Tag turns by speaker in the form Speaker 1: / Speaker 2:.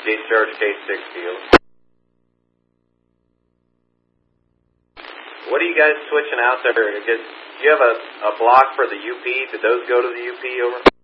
Speaker 1: Gate Charge K6 deal. What are you guys switching out there? Do you have a block for the UP? Did those go to the UP over?